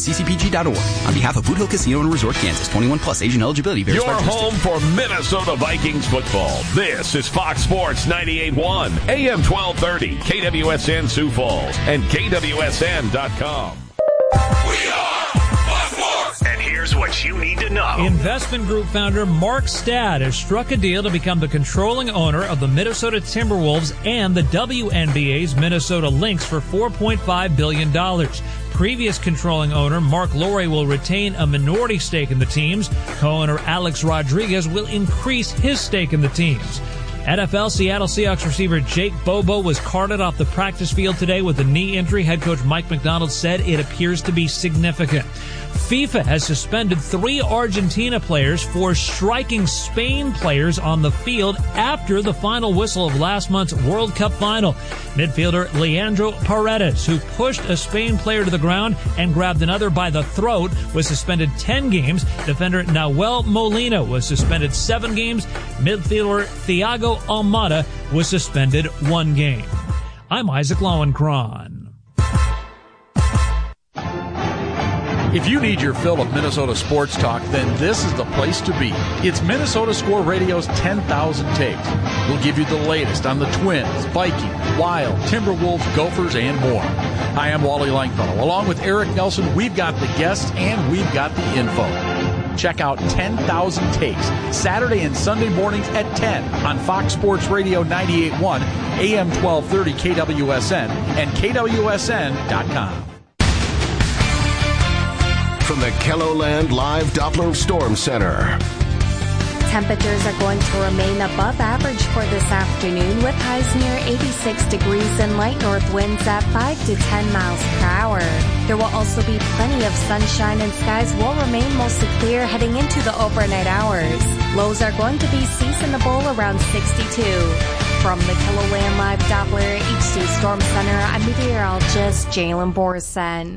ccpg.org. On behalf of Boot Hill Casino and Resort, Kansas, 21 plus, Asian eligibility varies. Your home for Minnesota Vikings football. This is Fox Sports 98.1, AM 1230, KWSN Sioux Falls, and KWSN.com. We are Fox Sports. And here's what you need to know. Investment Group founder Mark Stad has struck a deal to become the controlling owner of the Minnesota Timberwolves and the WNBA's Minnesota Lynx for $4.5 billion. Previous controlling owner Mark Lowry will retain a minority stake in the teams. Co-owner Alex Rodriguez will increase his stake in the teams. NFL Seattle Seahawks receiver Jake Bobo was carted off the practice field today with a knee injury. Head coach Mike McDonald said it appears to be significant. FIFA has suspended 3 Argentina players for striking Spain players on the field after the final whistle of last month's World Cup final. Midfielder Leandro Paredes, who pushed a Spain player to the ground and grabbed another by the throat, was suspended 10 games. Defender Nahuel Molina was suspended 7 games. Midfielder Thiago Almada was suspended 1 game. I'm Isaac Lowenkron. If you need your fill of Minnesota sports talk, then this is the place to be. It's Minnesota Score Radio's 10,000 Takes. We'll give you the latest on the Twins, Vikings, Wild, Timberwolves, Gophers, and more. Hi, I'm Wally Langfellow. Along with Eric Nelson, we've got the guests and we've got the info. Check out 10,000 Takes, Saturday and Sunday mornings at 10 on Fox Sports Radio 98.1, AM 1230 KWSN, and KWSN.com. From the KELOLAND Live Doppler Storm Center. Temperatures are going to remain above average for this afternoon with highs near 86 degrees and light north winds at 5 to 10 miles per hour. There will also be plenty of sunshine and skies will remain mostly clear heading into the overnight hours. Lows are going to be seasonable around 62. From the KELOLAND Live Doppler HD Storm Center, I'm meteorologist Jalen Borson.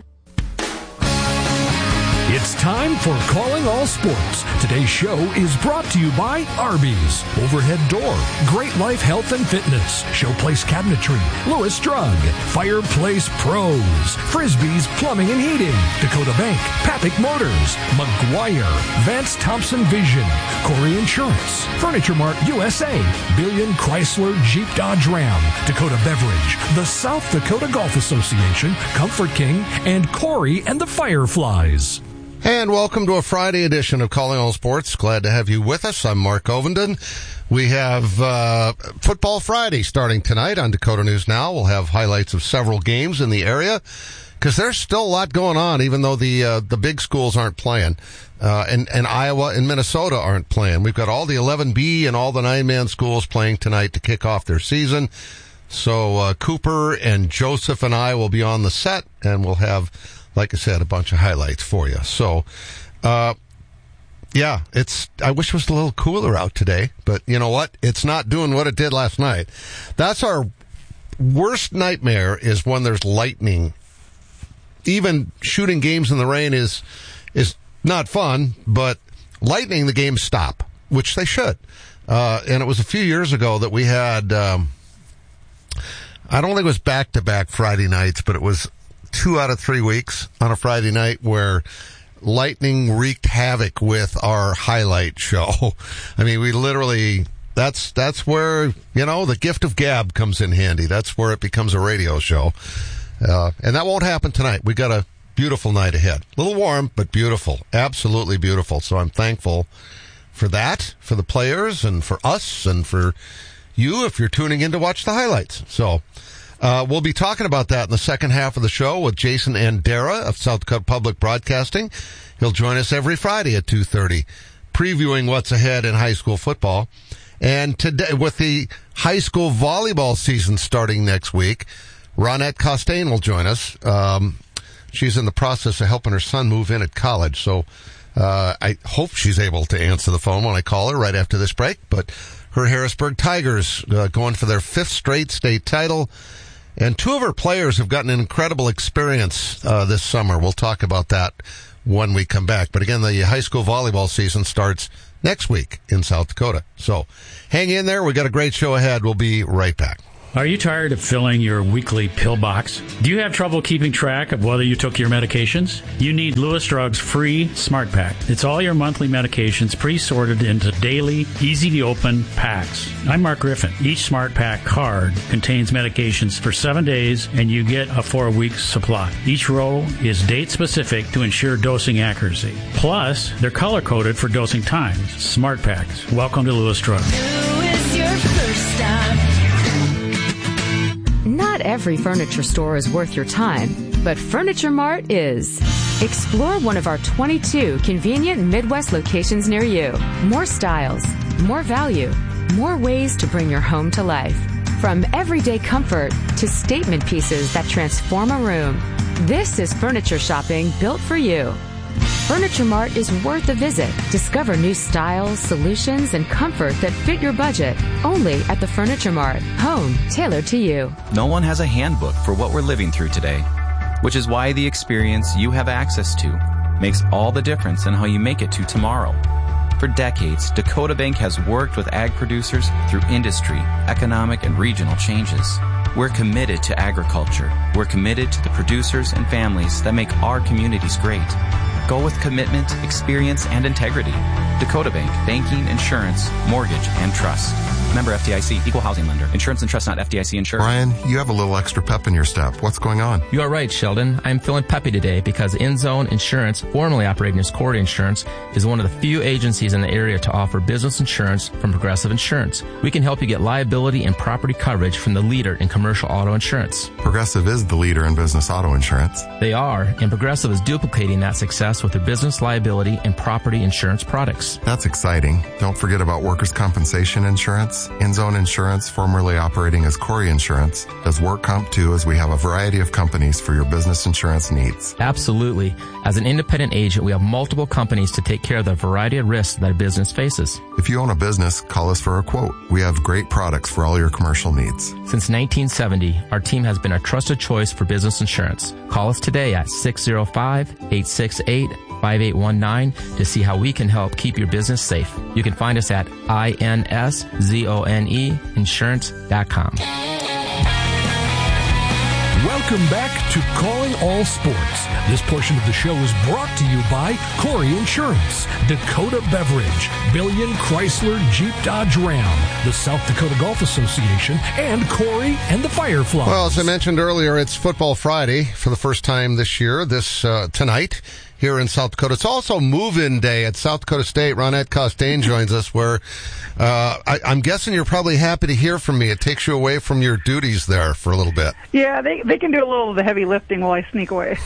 It's time for Calling All Sports. Today's show is brought to you by Arby's, Overhead Door, Great Life Health and Fitness, Showplace Cabinetry, Lewis Drug, Fireplace Pros, Frisbee's Plumbing and Heating, Dakota Bank, Papik Motors, McGuire, Vance Thompson Vision, Corey Insurance, Furniture Mart USA, Billion Chrysler Jeep Dodge Ram, Dakota Beverage, the South Dakota Golf Association, Comfort King, and Corey and the Fireflies. And welcome to a Friday edition of Calling All Sports. Glad to have you with us. I'm Mark Ovenden. We have Football Friday starting tonight on Dakota News Now. We'll have highlights of several games in the area because there's still a lot going on, even though the big schools aren't playing. And Iowa and Minnesota aren't playing. We've got all the 11B and all the 9-man schools playing tonight to kick off their season. So Cooper and Joseph and I will be on the set, and we'll have, like I said, a bunch of highlights for you. So, I wish it was a little cooler out today, but you know what? It's not doing what it did last night. That's our worst nightmare, is when there's lightning. Even shooting games in the rain is not fun, but lightning, the games stop, which they should. And it was a few years ago that we had, I don't think it was back-to-back Friday nights, but it was 2 out of 3 weeks on a Friday night where lightning wreaked havoc with our highlight show. I mean, we literally, that's where, the gift of gab comes in handy. That's where it becomes a radio show. And that won't happen tonight. We got a beautiful night ahead. A little warm, but beautiful. Absolutely beautiful. So I'm thankful for that, for the players and for us and for you if you're tuning in to watch the highlights. So, we'll be talking about that in the second half of the show with Jason Andera of South Dakota Public Broadcasting. He'll join us every Friday at 2:30, previewing what's ahead in high school football. And today, with the high school volleyball season starting next week, Ronette Costain will join us. She's in the process of helping her son move in at college, so I hope she's able to answer the phone when I call her right after this break. But her Harrisburg Tigers going for their 5th straight state title. And 2 of her players have gotten an incredible experience this summer. We'll talk about that when we come back. But again, the high school volleyball season starts next week in South Dakota. So hang in there. We got a great show ahead. We'll be right back. Are you tired of filling your weekly pill box? Do you have trouble keeping track of whether you took your medications? You need Lewis Drug's free Smart Pack. It's all your monthly medications pre-sorted into daily, easy-to-open packs. I'm Mark Griffin. Each Smart Pack card contains medications for 7 days, and you get a 4-week supply. Each row is date-specific to ensure dosing accuracy. Plus, they're color-coded for dosing times. Smart Packs. Welcome to Lewis Drug. Who is your first stop? Not every furniture store is worth your time, but Furniture Mart is. Explore one of our 22 convenient Midwest locations near you. More styles, more value, more ways to bring your home to life. From everyday comfort to statement pieces that transform a room, this is furniture shopping built for you. Furniture Mart is worth a visit. Discover new styles, solutions, and comfort that fit your budget. Only at the Furniture Mart. Home tailored to you. No one has a handbook for what we're living through today, which is why the experience you have access to makes all the difference in how you make it to tomorrow. For decades, Dakota Bank has worked with ag producers through industry, economic, and regional changes. We're committed to agriculture. We're committed to the producers and families that make our communities great. Go with commitment, experience, and integrity. Dakota Bank, banking, insurance, mortgage, and trust. Member FDIC, equal housing lender. Insurance and trust not FDIC insured. Brian, you have a little extra pep in your step. What's going on? You are right, Sheldon. I'm feeling peppy today because InZone Insurance, formerly operating as Corey Insurance, is one of the few agencies in the area to offer business insurance from Progressive Insurance. We can help you get liability and property coverage from the leader in commercial auto insurance. Progressive is the leader in business auto insurance. They are, and Progressive is duplicating that success with their business liability and property insurance products. That's exciting. Don't forget about workers' compensation insurance. InZone Insurance, formerly operating as Corey Insurance, does work comp too, as we have a variety of companies for your business insurance needs. Absolutely. As an independent agent, we have multiple companies to take care of the variety of risks that a business faces. If you own a business, call us for a quote. We have great products for all your commercial needs. Since 1970, our team has been a trusted choice for business insurance. Call us today at 605-868-5819 to see how we can help keep your business safe. You can find us at inszoneinsurance.com. Welcome back to Calling All Sports. This portion of the show is brought to you by Corey Insurance, Dakota Beverage, Billion Chrysler Jeep Dodge Ram, the South Dakota Golf Association, and Corey and the Fireflies. Well, as I mentioned earlier, it's Football Friday for the first time this year, tonight here in South Dakota. It's also move-in day at South Dakota State. Ronette Costain joins us, where I'm guessing you're probably happy to hear from me. It takes you away from your duties there for a little bit. Yeah, they can do a little of the heavy lifting while I sneak away.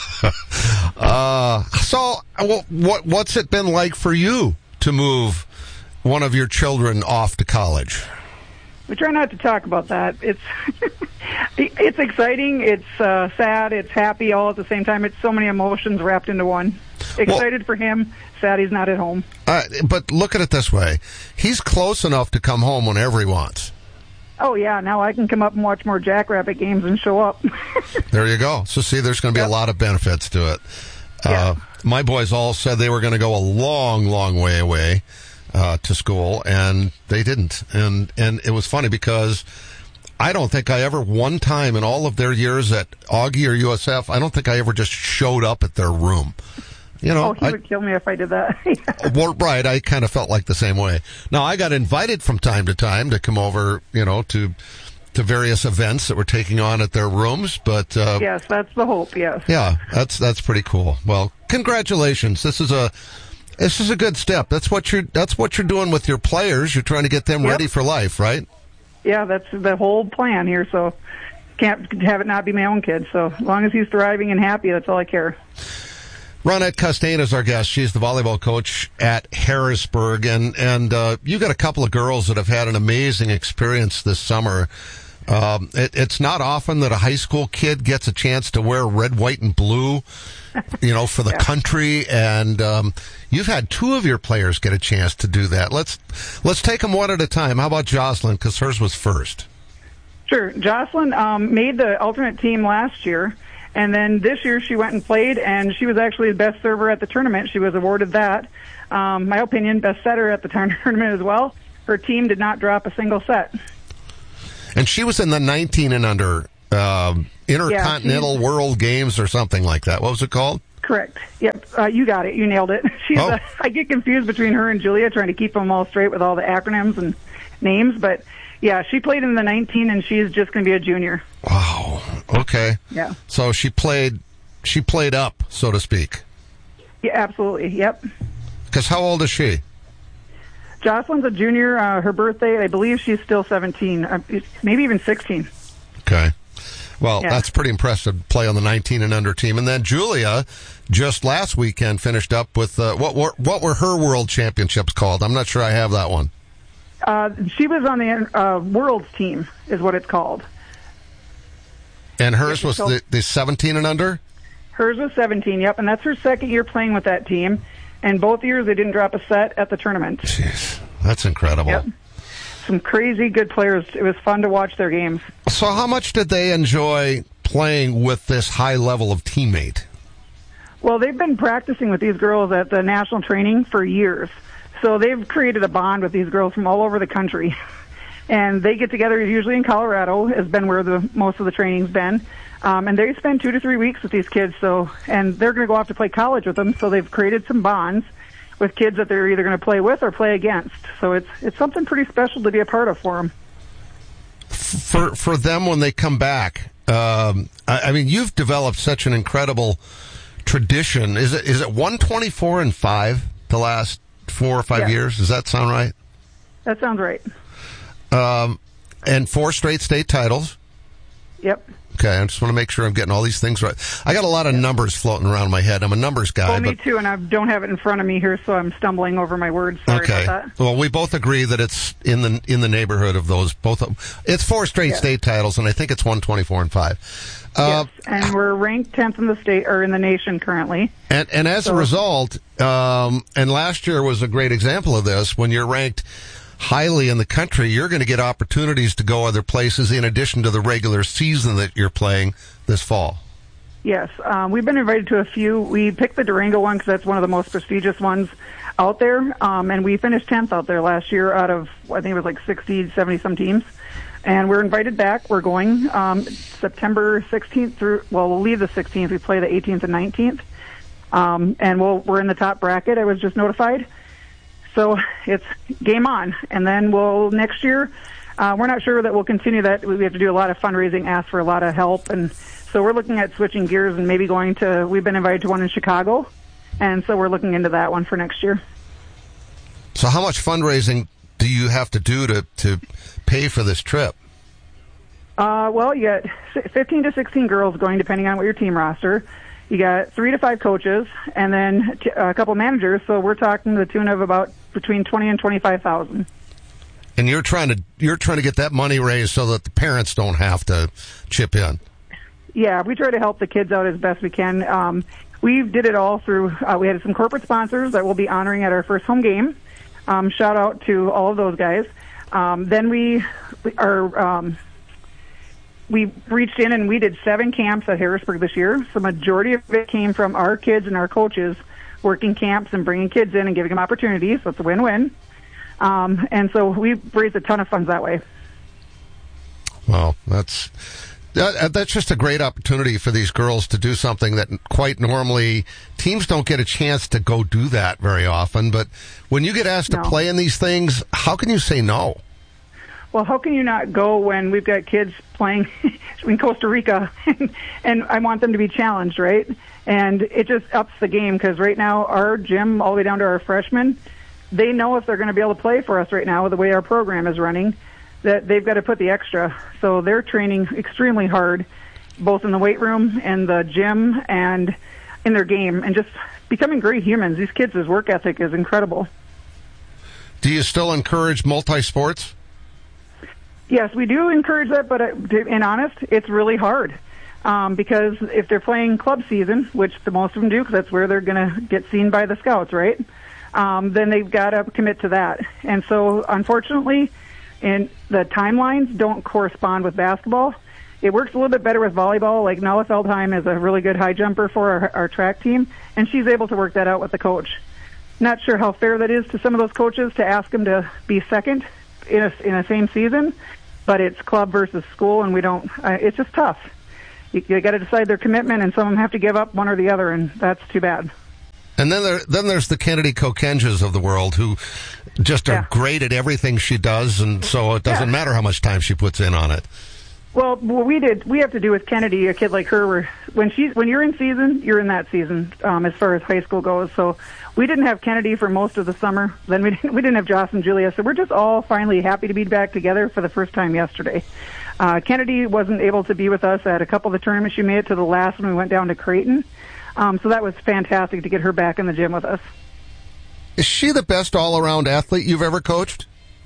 What's it been like for you to move one of your children off to college? We try not to talk about that. It's it's exciting, it's sad, it's happy all at the same time. It's so many emotions wrapped into one. Excited for him, sad he's not at home. But look at it this way. He's close enough to come home whenever he wants. Oh, yeah, now I can come up and watch more Jackrabbit games and show up. There you go. So, see, there's going to be a lot of benefits to it. Yeah. My boys all said they were going to go a long, long way away to school, and they didn't. And it was funny because I don't think I ever, one time in all of their years at Augie or USF, I don't think I ever just showed up at their room. You know, he would kill me if I did that. Well, right, I kind of felt like the same way. Now, I got invited from time to time to come over, to various events that we're taking on at their rooms, but yes, that's the hope. Yes. Yeah, that's pretty cool. Well, congratulations. This is a good step. That's what you're doing with your players. You're trying to get them ready for life, right? Yeah, that's the whole plan here. So can't have it not be my own kid. So as long as he's thriving and happy, that's all I care. Ronette Costain is our guest. She's the volleyball coach at Harrisburg, and you got a couple of girls that have had an amazing experience this summer. It's not often that a high school kid gets a chance to wear red, white, and blue, for the country, and you've had two of your players get a chance to do that. Let's take them one at a time. How about Jocelyn, because hers was first? Sure. Jocelyn made the alternate team last year. And then this year she went and played, and she was actually the best server at the tournament. She was awarded that. My opinion, best setter at the tournament as well. Her team did not drop a single set. And she was in the 19 and under Intercontinental World Games or something like that. What was it called? Correct. Yep. You got it. You nailed it. I get confused between her and Julia, trying to keep them all straight with all the acronyms and names. But, yeah, she played in the 19, and she's just going to be a junior. Wow. Okay. Yeah. So she played up, so to speak. Yeah, absolutely. Yep. Because how old is she? Jocelyn's a junior. Her birthday, I believe she's still 17, maybe even 16. Okay. Well, that's pretty impressive to play on the 19 and under team. And then Julia, just last weekend, finished up with what were her world championships called? I'm not sure I have that one. She was on the world's team, is what it's called. And hers was the 17 and under? Hers was 17, yep. And that's her second year playing with that team. And both years they didn't drop a set at the tournament. Jeez, that's incredible. Yep. Some crazy good players. It was fun to watch their games. So how much did they enjoy playing with this high level of teammate? Well, they've been practicing with these girls at the national training for years. So they've created a bond with these girls from all over the country. And they get together usually in Colorado, has been where most of the training's been. And they spend 2 to 3 weeks with these kids. And they're going to go off to play college with them. So they've created some bonds with kids that they're either going to play with or play against. So it's something pretty special to be a part of for them. For them when they come back, I mean, you've developed such an incredible tradition. Is it 124-5 the last 4 or 5 years? Does that sound right? That sounds right. And 4 straight state titles. Yep. Okay, I just want to make sure I'm getting all these things right. I got a lot of numbers floating around my head. I'm a numbers guy. Well, me too, and I don't have it in front of me here, so I'm stumbling over my words. Sorry about that. Well, we both agree that it's in the neighborhood of those. It's 4 straight state titles, and I think it's 124-5. Yes, and we're ranked 10th in the state or in the nation currently. And as a result, and last year was a great example of this. When you're ranked highly in the country, you're going to get opportunities to go other places in addition to the regular season that you're playing this fall. Yes, we've been invited to a few. We picked the Durango one because that's one of the most prestigious ones out there, and we finished 10th out there last year out of, I think it was like 60, 70-some teams. And we're invited back. We're going September 16th through, well, we'll leave the 16th. We play the 18th and 19th. And we're in the top bracket. I was just notified. So it's game on. And then next year, we're not sure that we'll continue that. We have to do a lot of fundraising, ask for a lot of help. And so we're looking at switching gears and maybe we've been invited to one in Chicago. And so we're looking into that one for next year. So how much fundraising do you have to do to pay for this trip? Well, you got 15 to 16 girls going, depending on what your team roster. You got 3 to 5 coaches, and then a couple managers. So we're talking the tune of about between $20,000 and $25,000. And you're trying to get that money raised so that the parents don't have to chip in. Yeah, we try to help the kids out as best we can. We did it all through. We had some corporate sponsors that we'll be honoring at our first home game. Shout out to all of those guys. Then we reached in and we did 7 camps at Harrisburg this year. So the majority of it came from our kids and our coaches working camps and bringing kids in and giving them opportunities. So it's a win-win. And so we raised a ton of funds that way. Well, that's just a great opportunity for these girls to do something that quite normally teams don't get a chance to go do that very often. But when you get asked to play in these things, how can you say no? Well, how can you not go when we've got kids playing in Costa Rica and I want them to be challenged, right? And it just ups the game because right now our gym, all the way down to our freshmen, they know if they're going to be able to play for us right now with the way our program is running, that they've got to put the extra. So they're training extremely hard, both in the weight room and the gym and in their game, and just becoming great humans. These kids' work ethic is incredible. Do you still encourage multi-sports? Yes, we do encourage that, but to be honest, it's really hard because if they're playing club season, which the most of them do because that's where they're going to get seen by the scouts, right, then they've got to commit to that. And so, unfortunately, the timelines don't correspond with basketball. It works a little bit better with volleyball. Like Nella Feldheim is a really good high jumper for our track team, and she's able to work that out with the coach. Not sure how fair that is to some of those coaches to ask them to be second in a same season, but it's club versus school, and we don't. It's just tough. You got to decide their commitment, and some of them have to give up one or the other, and that's too bad. And then there's the Kennedy Kokenjas of the world who just are great at everything she does, and so it doesn't matter how much time she puts in on it. Well, what we have to do with Kennedy, a kid like her, where when you're in season, you're in that season, as far as high school goes. So we didn't have Kennedy for most of the summer. Then we didn't have Joss and Julia. So we're just all finally happy to be back together for the first time yesterday. Kennedy wasn't able to be with us at a couple of the tournaments. She made it to the last when we went down to Creighton. So that was fantastic to get her back in the gym with us. Is she the best all-around athlete you've ever coached?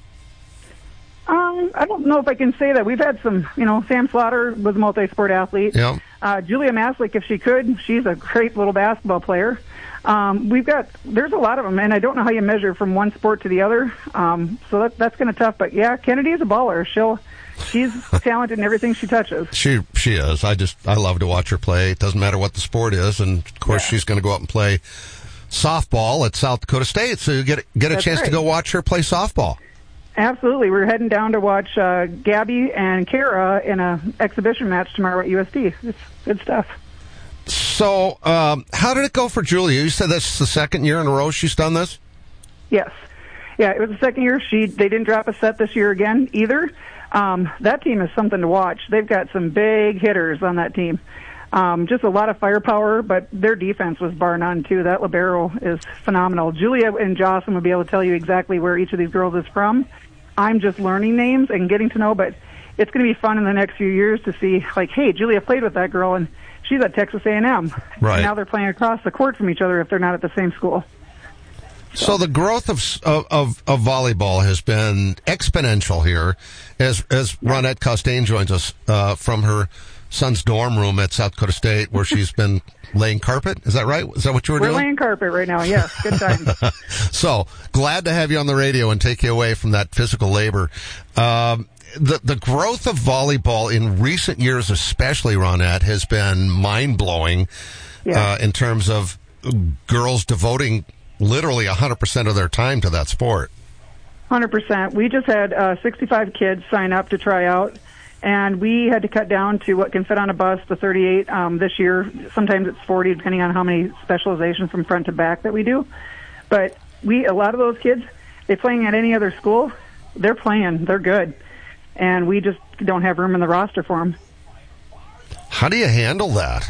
I don't know if I can say that. We've had some, Sam Slaughter was a multi-sport athlete. Yeah. Julia Maslick, if she could, she's a great little basketball player. There's a lot of them, and I don't know how you measure from one sport to the other. So that's kind of tough. But yeah, Kennedy is a baller. She's talented in everything she touches. She is. I love to watch her play. It doesn't matter what the sport is, and of course she's going to go out and play softball at South Dakota State. So you get a chance to go watch her play softball. Absolutely. We're heading down to watch Gabby and Kara in an exhibition match tomorrow at USD. It's good stuff. So, how did it go for Julia? You said that's the second year in a row she's done this? Yes. Yeah, it was the second year. They didn't drop a set this year again either. That team is something to watch. They've got some big hitters on that team. Just a lot of firepower, but their defense was bar none, too. That libero is phenomenal. Julia and Jocelyn will be able to tell you exactly where each of these girls is from. I'm just learning names and getting to know, but it's going to be fun in the next few years to see, like, hey, Julia played with that girl, and she's at Texas A&M. Right. And now they're playing across the court from each other if they're not at the same school. So the growth of volleyball has been exponential here, as Ronette Costain joins us from her son's dorm room at South Dakota State, where she's been laying carpet. Is that right? Is that what you were doing? We're laying carpet right now, yes. Good time. So, glad to have you on the radio and take you away from that physical labor. The growth of volleyball in recent years, especially, Ronette, has been mind-blowing in terms of girls devoting literally 100% of their time to that sport. 100%. We just had 65 kids sign up to try out. And we had to cut down to what can fit on a bus, the 38 this year. Sometimes it's 40, depending on how many specializations from front to back that we do. But a lot of those kids, they're playing at any other school. They're playing. They're good. And we just don't have room in the roster for them. How do you handle that?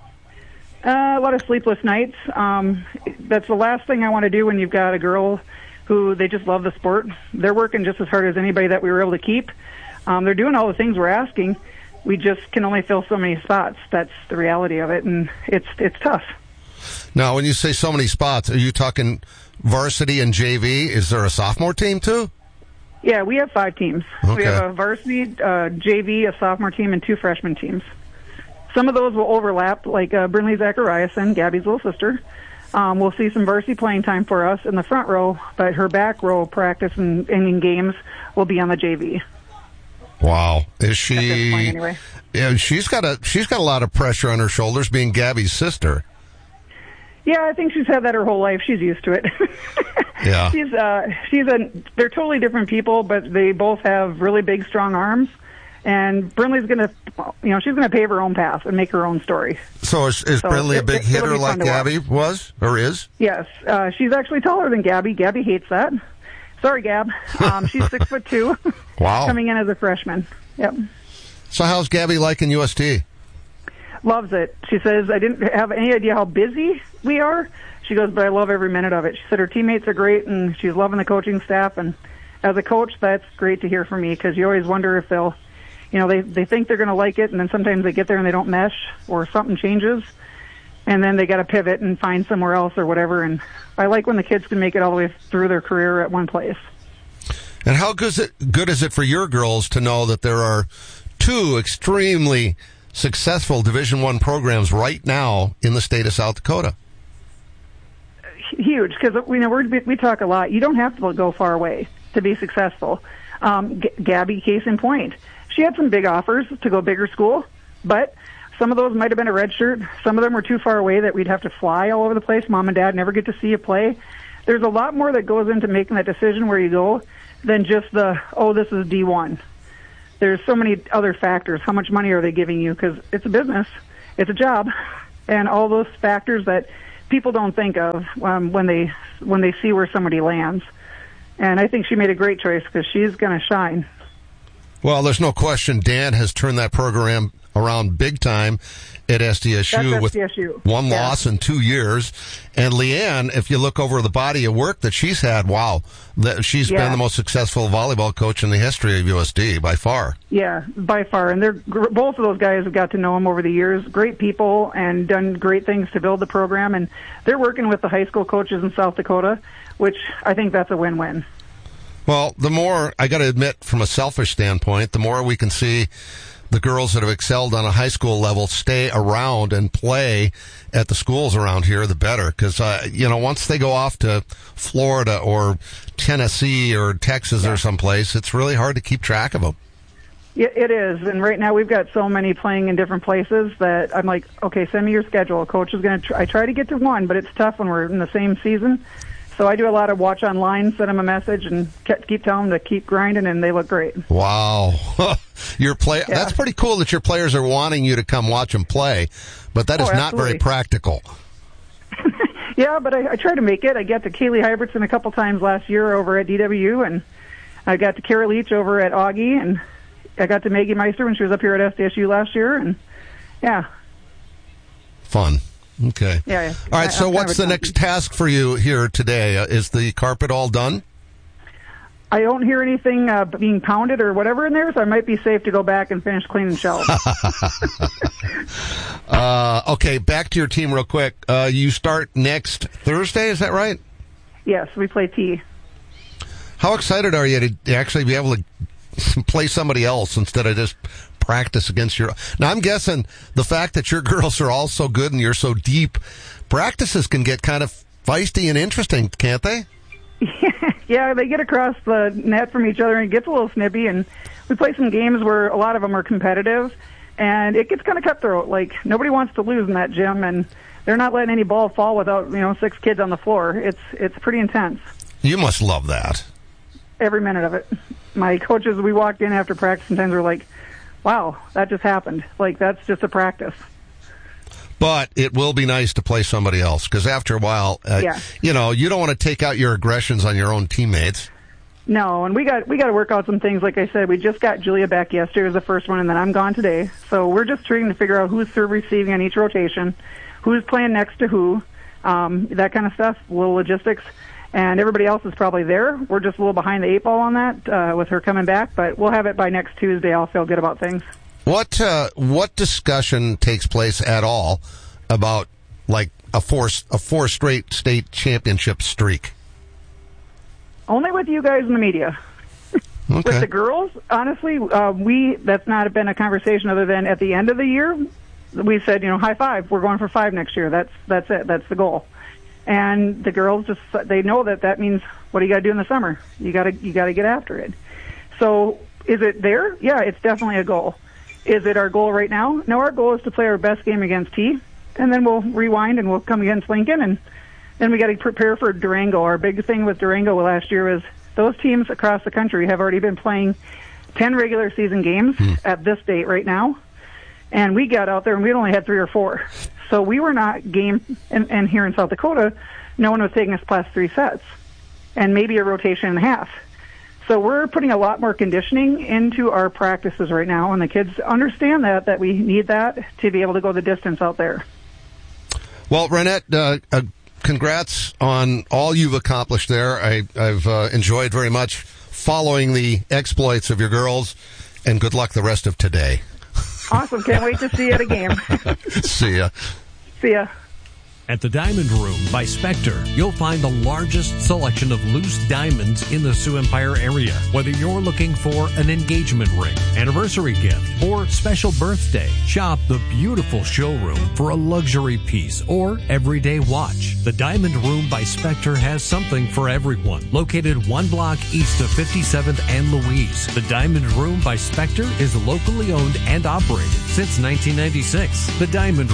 A lot of sleepless nights. That's the last thing I want to do when you've got a girl who they just love the sport. They're working just as hard as anybody that we were able to keep. They're doing all the things we're asking. We just can only fill so many spots. That's the reality of it, and it's tough. Now, when you say so many spots, are you talking varsity and JV? Is there a sophomore team, too? Yeah, we have 5 teams. Okay. We have a varsity, JV, a sophomore team, and 2 freshman teams. Some of those will overlap, like Brinley Zachariasen, Gabby's little sister. We'll see some varsity playing time for us in the front row, but her back row practice and in games will be on the JV. Wow, is she? At this point, anyway. Yeah, she's got a lot of pressure on her shoulders, being Gabby's sister. Yeah, I think she's had that her whole life. She's used to it. Yeah, they're totally different people, but they both have really big, strong arms. And Brinley's she's gonna pave her own path and make her own story. So is Brinley a big hitter like Gabby was or is? Yes, she's actually taller than Gabby. Gabby hates that. Sorry, Gab. She's 6'2". Wow. Coming in as a freshman. Yep. So how's Gabby liking UST? Loves it. She says, I didn't have any idea how busy we are. She goes, but I love every minute of it. She said her teammates are great, and she's loving the coaching staff. And as a coach, that's great to hear from me, because you always wonder if they'll, they think they're going to like it, and then sometimes they get there and they don't mesh, or something changes. And then they got to pivot and find somewhere else or whatever. And I like when the kids can make it all the way through their career at one place. And how good is it for your girls to know that there are 2 extremely successful Division I programs right now in the state of South Dakota? Huge, because we talk a lot. You don't have to go far away to be successful. Gabby, case in point, she had some big offers to go bigger school, but some of those might have been a red shirt. Some of them were too far away that we'd have to fly all over the place. Mom and Dad never get to see you play. There's a lot more that goes into making that decision where you go than just this is D1. there's so many other factors. How much money are they giving you? Because it's a business, it's a job, and all those factors that people don't think of when they see where somebody lands. And I think she made a great choice because she's going to shine. Well, there's no question Dan has turned that program around big time at SDSU with one loss in 2 years. And Leanne, if you look over the body of work that she's had, wow, she's been the most successful volleyball coach in the history of USD by far. Yeah, by far. And both of those guys have got to know him over the years. Great people and done great things to build the program. And they're working with the high school coaches in South Dakota, which I think that's a win-win. Well, the more, I got to admit, from a selfish standpoint, the more we can see the girls that have excelled on a high school level stay around and play at the schools around here, the better. Because, once they go off to Florida or Tennessee or Texas or someplace, it's really hard to keep track of them. Yeah, it is. And right now we've got so many playing in different places that I'm like, okay, send me your schedule. Coach is going to I try to get to one, but it's tough when we're in the same season. So I do a lot of watch online, send them a message, and keep telling them to keep grinding, and they look great. Wow. That's pretty cool that your players are wanting you to come watch them play, but that is not very practical. Yeah, but I try to make it. I got to Kaylee Hybertson a couple times last year over at DWU, and I got to Kara Leach over at Augie, and I got to Maggie Meister when she was up here at SDSU last year, and yeah. Fun. Okay. Yeah. All right, so what's the next task for you here today? Is the carpet all done? I don't hear anything being pounded or whatever in there, so I might be safe to go back and finish cleaning shelves. Okay, back to your team real quick. You start next Thursday, is that right? Yes, we play T. How excited are you to actually be able to play somebody else instead of just practice against your... Now, I'm guessing the fact that your girls are all so good and you're so deep, practices can get kind of feisty and interesting, can't they? Yeah, they get across the net from each other and it gets a little snippy, and we play some games where a lot of them are competitive, and it gets kind of cutthroat. Like, nobody wants to lose in that gym, and they're not letting any ball fall without, 6 kids on the floor. It's pretty intense. You must love that. Every minute of it. My coaches, we walked in after practice, sometimes we're like, wow, that just happened. Like, that's just a practice. But it will be nice to play somebody else, because after a while, you don't want to take out your aggressions on your own teammates. No, and we got to work out some things. Like I said, we just got Julia back yesterday was the first one, and then I'm gone today. So we're just trying to figure out who's serve receiving on each rotation, who's playing next to who, that kind of stuff, little logistics. And everybody else is probably there. We're just a little behind the 8 ball on that with her coming back, but we'll have it by next Tuesday. I'll feel good about things. What discussion takes place at all about like a four straight state championship streak? Only with you guys in the media. Okay. With the girls, honestly, that's not been a conversation other than at the end of the year, we said, high five. We're going for 5 next year. That's it. That's the goal. And the girls they know that means, what do you got to do in the summer? You got to get after it. So is it there? Yeah, it's definitely a goal. Is it our goal right now? No, our goal is to play our best game against T, and then we'll rewind and we'll come against Lincoln, and then we got to prepare for Durango. Our big thing with Durango last year was those teams across the country have already been playing 10 regular season games at this date right now, and we got out there and we only had 3 or 4. So we were not game, and here in South Dakota, no one was taking us past 3 sets, and maybe a rotation and a half. So we're putting a lot more conditioning into our practices right now, and the kids understand that we need that to be able to go the distance out there. Well, Renette, congrats on all you've accomplished there. I've enjoyed very much following the exploits of your girls, and good luck the rest of today. Awesome. Can't wait to see you at a game. See ya. See ya. At the Diamond Room by Spectre, you'll find the largest selection of loose diamonds in the Sioux Empire area. Whether you're looking for an engagement ring, anniversary gift, or special birthday, shop the beautiful showroom for a luxury piece or everyday watch. The Diamond Room by Spectre has something for everyone. Located 1 block east of 57th and Louise, the Diamond Room by Spectre is locally owned and operated since 1996. The Diamond Room,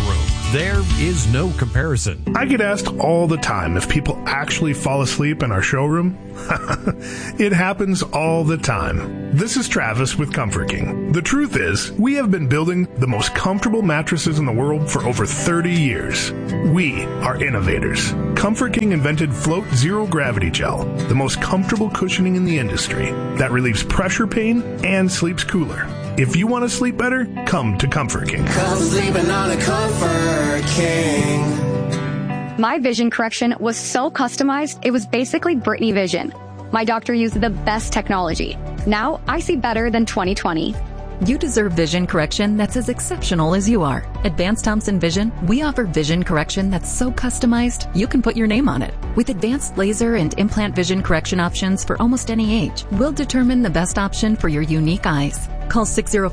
There is no comparison. I get asked all the time if people actually fall asleep in our showroom. It happens all the time. This is Travis with Comfort King. The truth is, we have been building the most comfortable mattresses in the world for over 30 years. We are innovators. Comfort King invented Float Zero Gravity Gel, the most comfortable cushioning in the industry that relieves pressure pain and sleeps cooler. If you want to sleep better, come to Comfort King. Come sleeping on a Comfort King. My vision correction was so customized, it was basically Britney Vision. My doctor used the best technology. Now I see better than 20/20. You deserve vision correction that's as exceptional as you are. At Vance Thompson Vision, we offer vision correction that's so customized, you can put your name on it. With advanced laser and implant vision correction options for almost any age, we'll determine the best option for your unique eyes. Call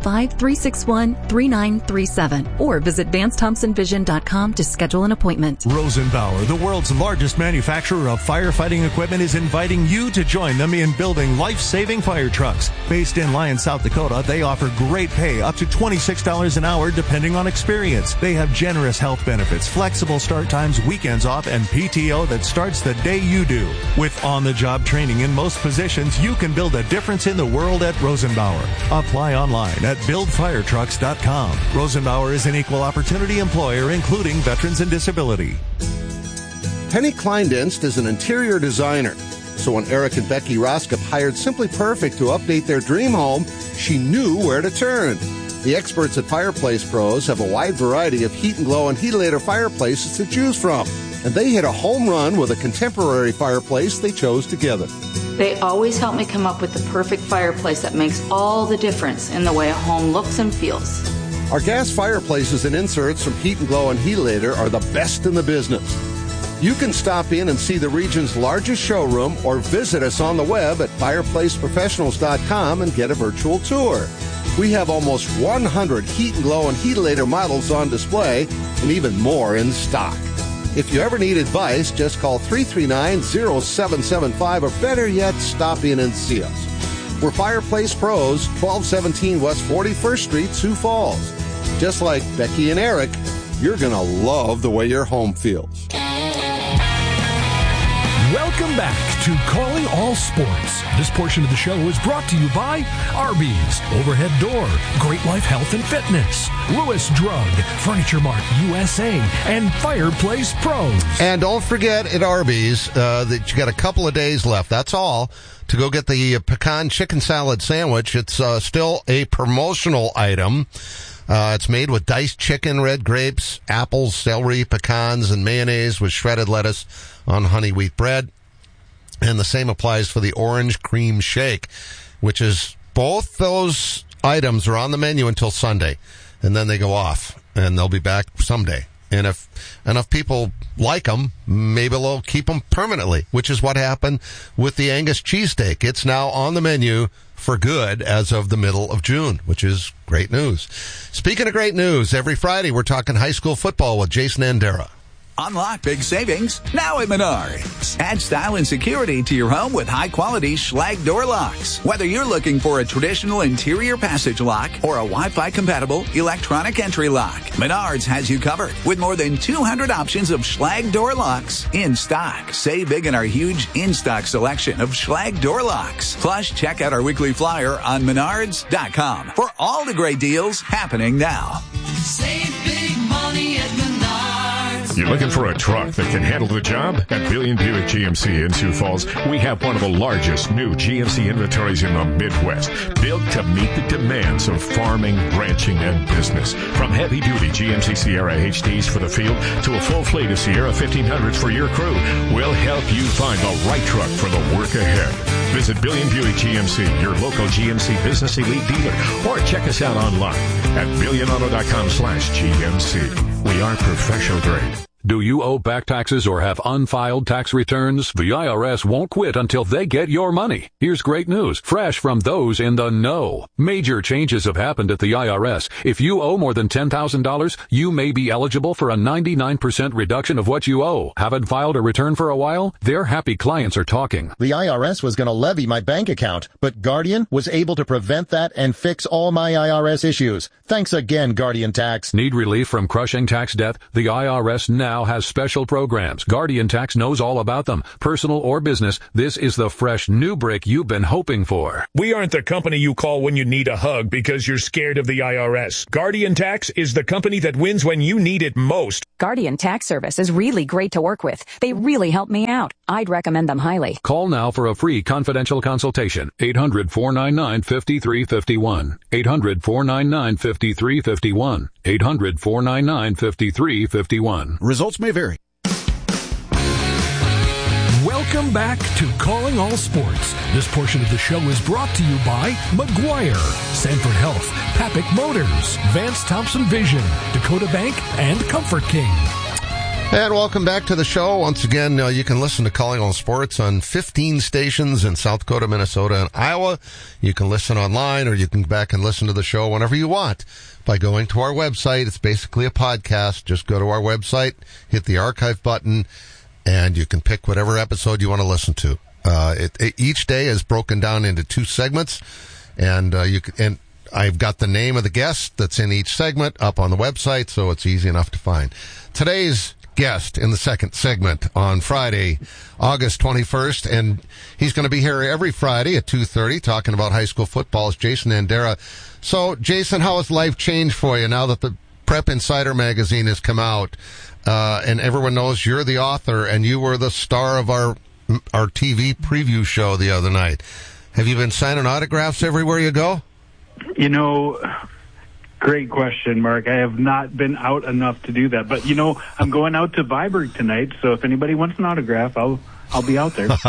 605-361-3937 or visit VanceThompsonVision.com to schedule an appointment. Rosenbauer, the world's largest manufacturer of firefighting equipment, is inviting you to join them in building life-saving fire trucks. Based in Lyons, South Dakota, they offer great pay, up to $26 an hour depending on experience. They have generous health benefits, flexible start times, weekends off, and PTO that starts the day you do. With on-the-job training in most positions, you can build a difference in the world at Rosenbauer. Apply online at buildfiretrucks.com. Rosenbauer is an equal opportunity employer, including veterans and disability. Penny Kleindienst is an interior designer. So when Eric and Becky Roskop hired Simply Perfect to update their dream home, she knew where to turn. The experts at Fireplace Pros have a wide variety of Heat and Glow and Heatilator fireplaces to choose from. And they hit a home run with a contemporary fireplace they chose together. They always help me come up with the perfect fireplace that makes all the difference in the way a home looks and feels. Our gas fireplaces and inserts from Heat and Glow and Heatilator are the best in the business. You can stop in and see the region's largest showroom or visit us on the web at fireplaceprofessionals.com and get a virtual tour. We have almost 100 Heat and Glow and Heatilator models on display and even more in stock. If you ever need advice, just call 339-0775 or better yet, stop in and see us. We're Fireplace Pros, 1217 West 41st Street, Sioux Falls. Just like Becky and Eric, you're going to love the way your home feels. Welcome back to Calling All Sports. This portion of the show is brought to you by Arby's, Overhead Door, Great Life Health and Fitness, Lewis Drug, Furniture Mart USA, and Fireplace Pros. And don't forget at Arby's that you got a couple of days left. That's all. To go get the pecan chicken salad sandwich. It's still a promotional item. It's made with diced chicken, red grapes, apples, celery, pecans, and mayonnaise with shredded lettuce on honey wheat bread. And the same applies for the orange cream shake, which is both those items are on the menu until Sunday. And then they go off, and they'll be back someday. And if enough people like them, maybe they'll keep them permanently, which is what happened with the Angus cheesesteak. It's now on the menu for good as of the middle of June, which is great news. Speaking of great news, every Friday we're talking high school football with Jason Andera. Unlock big savings now at Menards. Add style and security to your home with high-quality Schlage door locks. Whether you're looking for a traditional interior passage lock or a Wi-Fi compatible electronic entry lock, Menards has you covered with more than 200 options of Schlage door locks in stock. Save big in our huge in-stock selection of Schlage door locks. Plus, check out our weekly flyer on Menards.com for all the great deals happening now. Save big money at Menards. You're looking for a truck that can handle the job? At Billion Buick GMC in Sioux Falls, we have one of the largest new GMC inventories in the Midwest, built to meet the demands of farming, ranching, and business. From heavy-duty GMC Sierra HDs for the field to a full fleet of Sierra 1500s for your crew, we'll help you find the right truck for the work ahead. Visit Billion Buick GMC, your local GMC Business Elite dealer, or check us out online at billionauto.com/GMC. We are professional grade. Do you owe back taxes or have unfiled tax returns? The IRS won't quit until they get your money. Here's great news, fresh from those in the know. Major changes have happened at the IRS. If you owe more than $10,000, you may be eligible for a 99% reduction of what you owe. Haven't filed a return for a while? Their happy clients are talking. The IRS was going to levy my bank account, but Guardian was able to prevent that and fix all my IRS issues. Thanks again, Guardian Tax. Need relief from crushing tax debt? The IRS now has special programs. Guardian Tax knows all about them. Personal or business, this is the fresh new break you've been hoping for. We aren't the company you call when you need a hug because you're scared of the IRS. Guardian Tax is the company that wins when you need it most. Guardian Tax Service is really great to work with. They really help me out. I'd recommend them highly. Call now for a free confidential consultation. 800-499-5351. 800-499-5351. 800-499-5351. Results may vary. Welcome back to Calling All Sports. This portion of the show is brought to you by McGuire, Sanford Health, Papik Motors, Vance Thompson Vision, Dakota Bank, and Comfort King. And welcome back to the show. Once again, you can listen to Calling All Sports on 15 stations in South Dakota, Minnesota, and Iowa. You can listen online, or you can go back and listen to the show whenever you want by going to our website. It's basically a podcast. Just go to our website, hit the archive button, and you can pick whatever episode you want to listen to. Each day is broken down into 2 segments, and and I've got the name of the guest that's in each segment up on the website, so it's easy enough to find. Today's guest in the second segment on Friday, August 21st, and he's going to be here every Friday at 2:30 talking about high school football, is Jason Andera. So, Jason, how has life changed for you now that the Prep Insider magazine has come out, and everyone knows you're the author and you were the star of our TV preview show the other night? Have you been signing autographs everywhere you go? You know, great question, Mark. I have not been out enough to do that. But, you know, I'm going out to Viborg tonight, so if anybody wants an autograph, I'll be out there.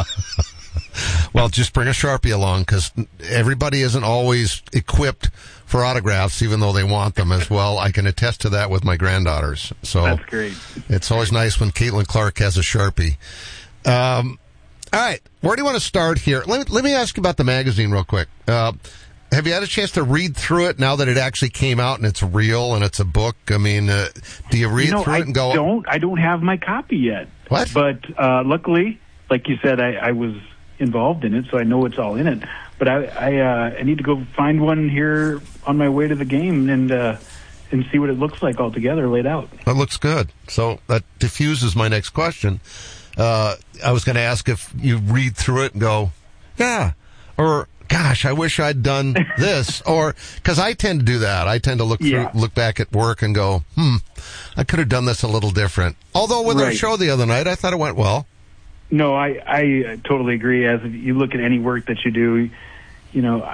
Well, just bring a Sharpie along, because everybody isn't always equipped for autographs, even though they want them as well. I can attest to that with my granddaughters. So that's great. It's always nice when Caitlin Clark has a Sharpie. All right, where do you want to start here? Let me ask you about the magazine real quick. Have you had a chance to read through it now that it actually came out and it's real and it's a book? I mean, do you read through it and go... I don't have my copy yet. What? But luckily, like you said, I was involved in it, so I know it's all in it. But I need to go find one here on my way to the game and see what it looks like all together laid out. That looks good. So that diffuses my next question. I was going to ask if you read through it and go, yeah, or... gosh, I wish I'd done this, or because I tend to do that. I tend to look back at work and go, I could have done this a little different. Although with our show the other night, I thought it went well. No, I totally agree. As if you look at any work that you do, you know,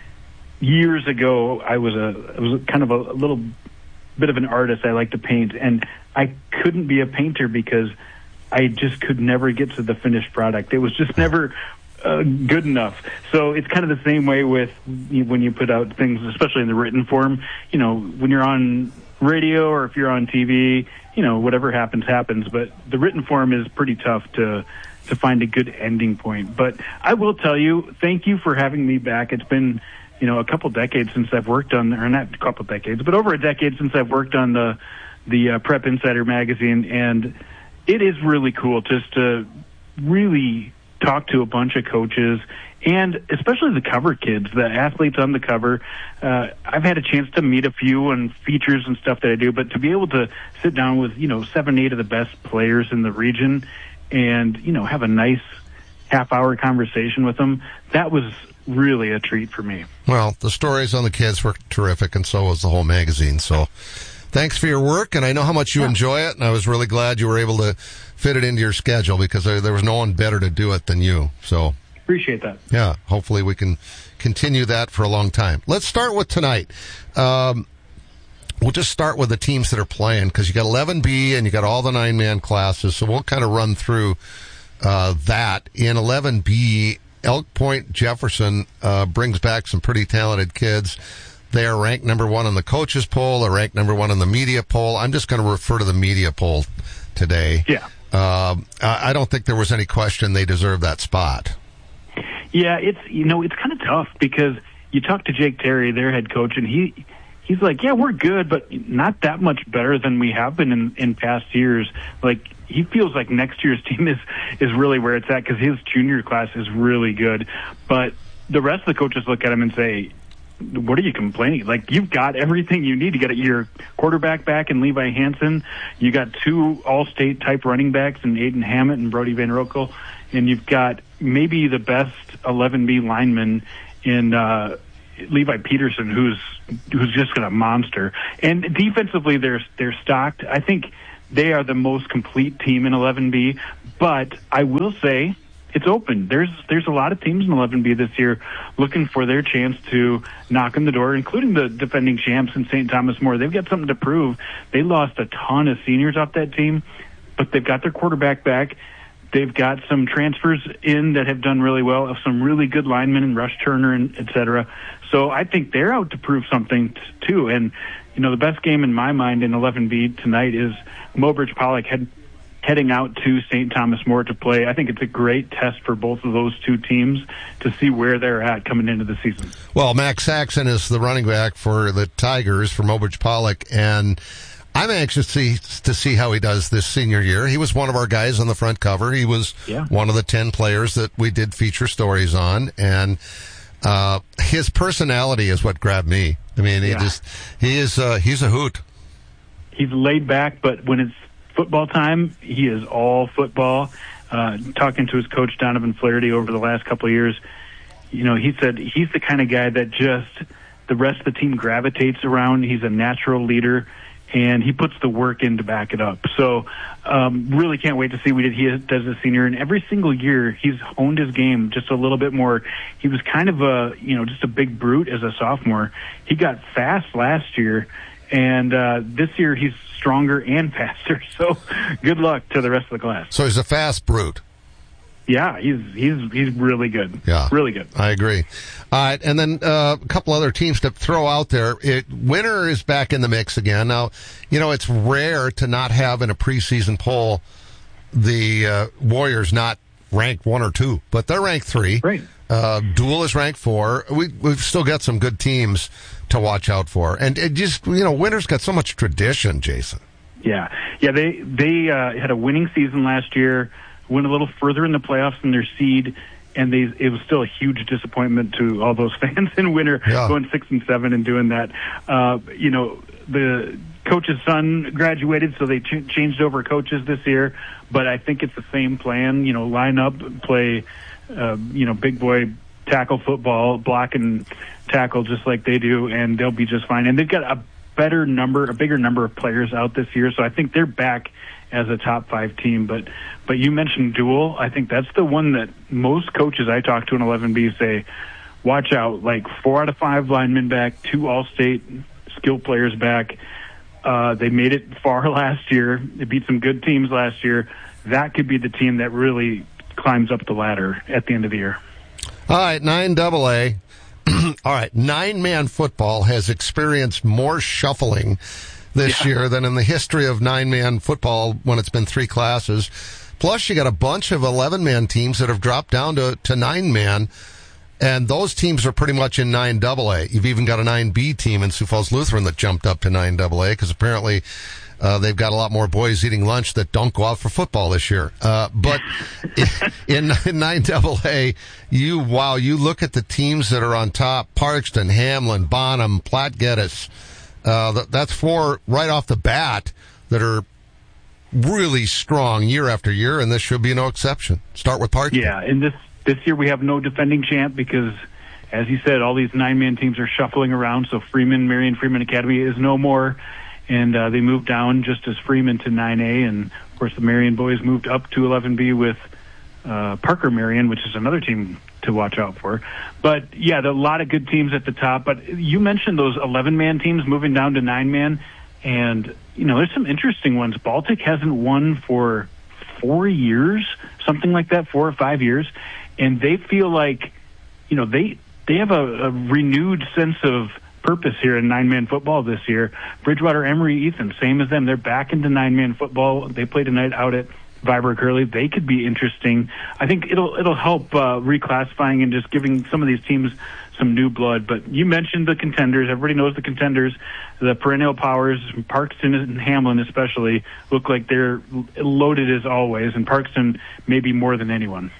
years ago I was kind of a little bit of an artist. I like to paint, and I couldn't be a painter because I just could never get to the finished product. It was just never good enough. So it's kind of the same way with when you put out things, especially in the written form. You know, when you're on radio or if you're on TV, you know, whatever happens, happens. But the written form is pretty tough to find a good ending point. But I will tell you, thank you for having me back. It's been, you know, a couple decades since I've worked on, or not a couple decades, but over a decade since I've worked on the Prep Insider magazine. And it is really cool just to really talk to a bunch of coaches, and especially the cover kids, the athletes on the cover. I've had a chance to meet a few on features and stuff that I do, but to be able to sit down with, 7, 8 of the best players in the region and, have a nice half-hour conversation with them, that was really a treat for me. Well, the stories on the kids were terrific, and so was the whole magazine. So thanks for your work, and I know how much you enjoy it, and I was really glad you were able to fit it into your schedule because there was no one better to do it than you. So appreciate that. Yeah, hopefully we can continue that for a long time. Let's start with tonight. We'll just start with the teams that are playing because you got 11B and you got all the 9-man classes, so we'll kind of run through that. In 11B, Elk Point Jefferson brings back some pretty talented kids. They are ranked number 1 on the coaches poll. They're ranked number 1 on the media poll. I'm just going to refer to the media poll today. Yeah. I don't think there was any question they deserve that spot. Yeah, it's kind of tough because you talk to Jake Terry, their head coach, and he's like, yeah, we're good, but not that much better than we have been in past years. Like, he feels like next year's team is really where it's at because his junior class is really good. But the rest of the coaches look at him and say, what are you complaining? Like, you've got everything you need to get your quarterback back in Levi Hansen. You got 2 all-state type running backs in Aiden Hammett and Brody Van Roekel. And you've got maybe the best 11B lineman in Levi Peterson, who's just a monster. And defensively, they're stocked. I think they are the most complete team in 11B. But I will say it's open. There's a lot of teams in 11B this year looking for their chance to knock on the door, including the defending champs in St. Thomas More. They've got something to prove. They lost a ton of seniors off that team, but they've got their quarterback back. They've got some transfers in that have done really well, of some really good linemen and Rush Turner and et cetera. So I think they're out to prove something too. And, the best game in my mind in 11B tonight is Mobridge Pollock heading out to St. Thomas More to play. I think it's a great test for both of those two teams to see where they're at coming into the season. Well, Max Saxon is the running back for the Tigers for Mobridge Pollock, and I'm anxious to see how he does this senior year. He was one of our guys on the front cover. He was one of the 10 players that we did feature stories on, and his personality is what grabbed me. I mean, he's a hoot. He's laid back, but when it's football time, he is all football. Talking to his coach, Donovan Flaherty, over the last couple of years, he said he's the kind of guy that just the rest of the team gravitates around. He's a natural leader, and he puts the work in to back it up. So really can't wait to see what he does as a senior. And every single year, he's honed his game just a little bit more. He was kind of just a big brute as a sophomore. He got fast last year, and this year he's stronger and faster. So good luck to the rest of the class. So he's a fast brute. Yeah, he's really good. Yeah, really good. I agree. All right, and then a couple other teams to throw out there. Winter is back in the mix again. Now, it's rare to not have in a preseason poll the Warriors not ranked 1 or 2, but they're ranked 3. Right. Dual is ranked 4. We've still got some good teams to watch out for, and it just Winter's got so much tradition, Jason. Yeah. They had a winning season last year. Went a little further in the playoffs than their seed, and it was still a huge disappointment to all those fans in Winter, going 6-7 and doing that. The coach's son graduated, so they changed over coaches this year, but I think it's the same plan. Line up, play, big boy tackle football, block and tackle just like they do, and they'll be just fine. And they've got a bigger number of players out this year, so I think they're back as a top 5 team. But you mentioned dual. I think that's the one that most coaches I talk to in 11B say, watch out, like 4 out of 5 linemen back, 2 all-state skill players back. They made it far last year. They beat some good teams last year. That could be the team that really climbs up the ladder at the end of the year. All right, 9AA. All right, 9-man football has experienced more shuffling this year than in the history of 9-man football when it's been 3 classes. Plus, you got a bunch of 11-man teams that have dropped down to 9-man, and those teams are pretty much in 9AA. You've even got a 9B team in Sioux Falls Lutheran that jumped up to 9AA because apparently they've got a lot more boys eating lunch that don't go out for football this year. But in 9AA, you look at the teams that are on top: Parkston, Hamlin, Bonham, Platte Geddes. That's 4 right off the bat that are really strong year after year, and this should be no exception. Start with Parkston. Yeah, and this year we have no defending champ because, as you said, all these 9-man teams are shuffling around. So Marion Freeman Academy is no more, and they moved down just as Freeman to 9A, and of course the Marion boys moved up to 11B with Parker Marion, which is another team to watch out for. But yeah, there are a lot of good teams at the top. But you mentioned those 11-man teams moving down to 9-man, and there's some interesting ones. Baltic hasn't won for 4 years, something like that, 4 or 5 years, and they feel like they have a renewed sense of purpose here in 9-man football this year. Bridgewater, Emory, Ethan, same as them. They're back into 9-man football. They play tonight out at Viber Curley. They could be interesting. I think it'll help reclassifying and just giving some of these teams some new blood. But you mentioned the contenders. Everybody knows the contenders. The perennial powers, Parkston and Hamlin especially, look like they're loaded as always, and Parkston maybe more than anyone.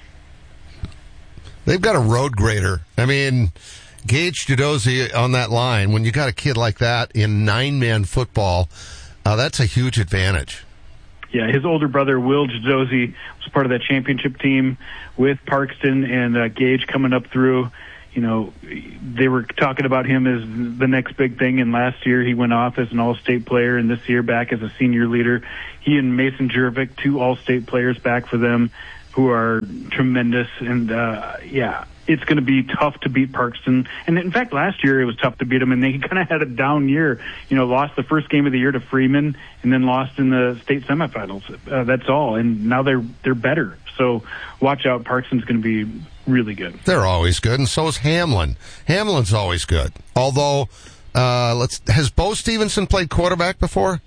They've got a road grader. I mean, Gage Jadozzi on that line, when you got a kid like that in 9-man football, that's a huge advantage. Yeah, his older brother, Will Jadozzi, was part of that championship team with Parkston and Gage coming up through. You know, they were talking about him as the next big thing, and last year he went off as an all-state player, and this year back as a senior leader. He and Mason Jervik, 2 all-state players back for them, who are tremendous. And, yeah, it's going to be tough to beat Parkston. And, in fact, last year it was tough to beat them, and they kind of had a down year. You know, lost the first game of the year to Freeman and then lost in the state semifinals. That's all. And now they're better. So watch out. Parkston's going to be really good. They're always good, and so is Hamlin. Hamlin's always good. Although, has Bo Stevenson played quarterback before?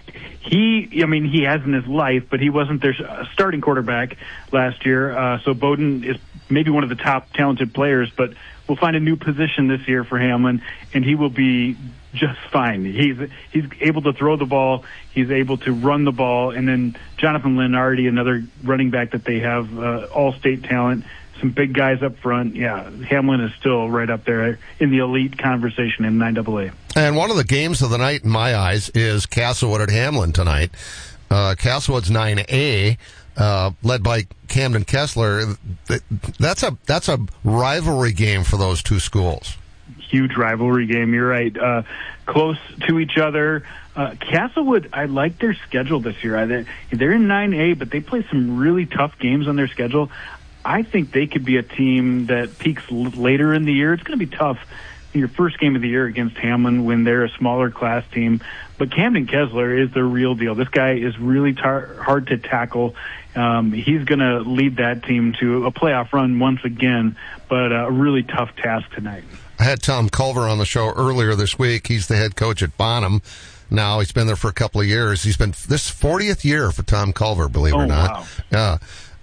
He has in his life, but he wasn't their starting quarterback last year. So Bowden is maybe one of the top talented players, but we'll find a new position this year for Hamlin, and he will be just fine. He's able to throw the ball. He's able to run the ball. And then Jonathan Lenardi, another running back that they have, all-state talent, some big guys up front. Yeah, Hamlin is still right up there in the elite conversation in 9AA. And one of the games of the night, in my eyes, is Castlewood at Hamlin tonight. Castlewood's 9A, led by Camden Kessler. That's a rivalry game for those two schools. Huge rivalry game. You're right. Close to each other. Castlewood, I like their schedule this year. They're in 9A, but they play some really tough games on their schedule. I think they could be a team that peaks later in the year. It's going to be tough in your first game of the year against Hamlin when they're a smaller class team. But Camden Kessler is the real deal. This guy is really hard to tackle. He's going to lead that team to a playoff run once again, but a really tough task tonight. I had Tom Culver on the show earlier this week. He's the head coach at Bonham. Now he's been there for a couple of years. He's been this 40th year for Tom Culver, believe it or not. Wow. Yeah.